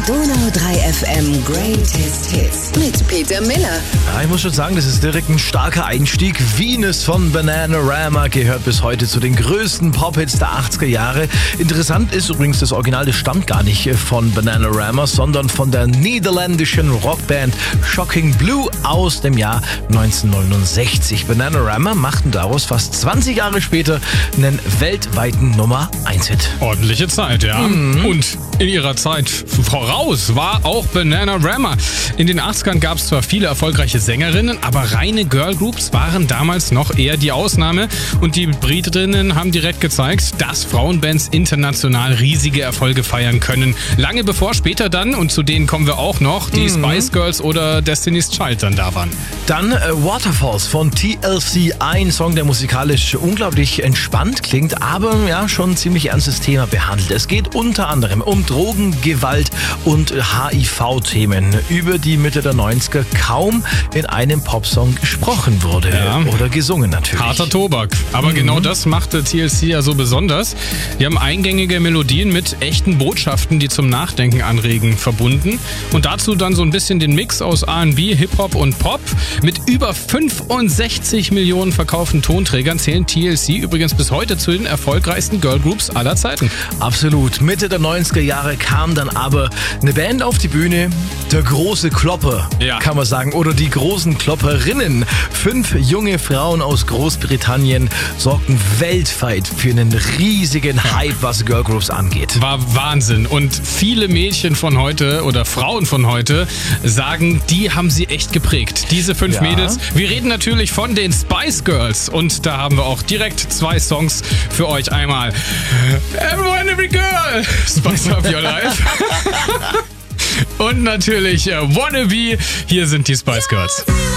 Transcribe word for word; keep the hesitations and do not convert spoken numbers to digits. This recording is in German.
Donau drei F M Greatest Hits mit Peter Miller. Ja, ich muss schon sagen, das ist direkt ein starker Einstieg. Venus von Bananarama gehört bis heute zu den größten Pop-Hits der achtziger Jahre. Interessant ist übrigens, das Original, das stammt gar nicht von Bananarama, sondern von der niederländischen Rockband Shocking Blue aus dem Jahr neunzehnhundertneunundsechzig. Bananarama machten daraus fast zwanzig Jahre später einen weltweiten Nummer eins Hit. Ordentliche Zeit, ja. Mhm. Und in ihrer Zeit voraus war auch Bananarama. In den achtzigern gab es zwar viele erfolgreiche Sängerinnen, aber reine Girlgroups waren damals noch eher die Ausnahme. Und die Britinnen haben direkt gezeigt, dass Frauenbands international riesige Erfolge feiern können. Lange bevor später dann, und zu denen kommen wir auch noch, die mhm. Spice Girls oder Destiny's Child dann da waren. Dann äh, Waterfalls von T L C, ein Song, der musikalisch unglaublich entspannt klingt, aber ja schon ein ziemlich ernstes Thema behandelt. Es geht unter anderem um Drogen, Gewalt und H I V-Themen, über die Mitte der neunziger kaum in einem Popsong gesprochen wurde. Ja. Oder gesungen natürlich. Harter Tobak. Aber mhm. genau das machte T L C ja so besonders. Die haben eingängige Melodien mit echten Botschaften, die zum Nachdenken anregen, verbunden. Und dazu dann so ein bisschen den Mix aus R and B, Hip-Hop und Pop. Mit über fünfundsechzig Millionen verkauften Tonträgern zählen T L C übrigens bis heute zu den erfolgreichsten Girlgroups aller Zeiten. Absolut. Mitte der neunziger Jahre kam dann aber eine Band auf die Bühne, der große Klopper, ja. kann man sagen, oder die großen Klopperinnen. Fünf junge Frauen aus Großbritannien sorgten weltweit für einen riesigen Hype, was Girlgroups angeht. War Wahnsinn. Und viele Mädchen von heute oder Frauen von heute sagen, die haben sie echt geprägt. Diese fünf ja. Mädels. Wir reden natürlich von den Spice Girls. Und da haben wir auch direkt zwei Songs für euch. Einmal Everyone, Every Girl, Spice Up Your Life. Und natürlich uh, Wannabe. Hier sind die Spice Girls.